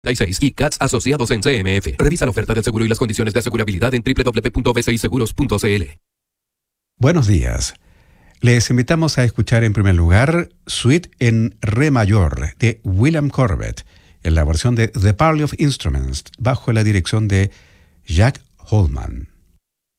y CATS asociados en CMF. Revisa la oferta del seguro y las condiciones de asegurabilidad en www.bciseguros.cl. Buenos días. Les invitamos a escuchar en primer lugar Suite en Re mayor de William Corbett en la versión de The Parley of Instruments bajo la dirección de Jack Holman.